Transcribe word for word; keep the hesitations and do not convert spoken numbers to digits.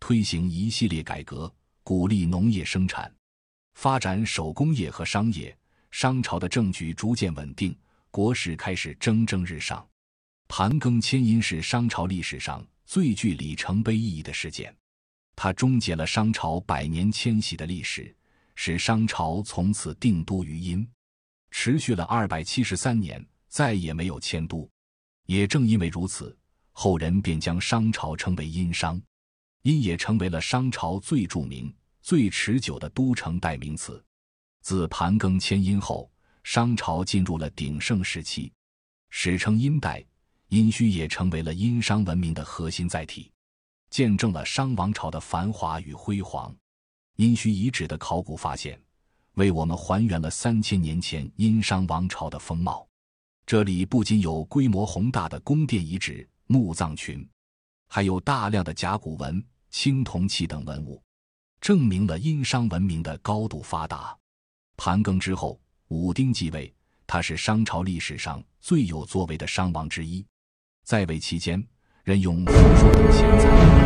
推行一系列改革，鼓励农业生产，发展手工业和商业。商朝的政局逐渐稳定，国势开始蒸蒸日上。盘庚迁殷是商朝历史上最具里程碑意义的事件，它终结了商朝百年迁徙的历史，使商朝从此定都于殷，持续了二百七十三年，再也没有迁都。也正因为如此，后人便将商朝称为殷商。殷也成为了商朝最著名、最持久的都城代名词。自盘庚迁殷后，商朝进入了鼎盛时期，史称殷代。殷墟也成为了殷商文明的核心载体，见证了商王朝的繁华与辉煌。殷墟遗址的考古发现，为我们还原了三千年前殷商王朝的风貌。这里不仅有规模宏大的宫殿遗址、墓葬群，还有大量的甲骨文、青铜器等文物，证明了殷商文明的高度发达。盘庚之后，武丁继位，他是商朝历史上最有作为的商王之一。在位期间，任用傅说等贤才，